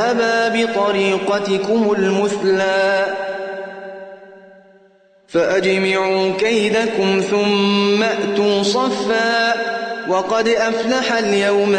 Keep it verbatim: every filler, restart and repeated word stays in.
اذهبا بطريقتكم المثلى فأجمعوا كيدكم ثم أتوا صفا وقد أفلح اليوم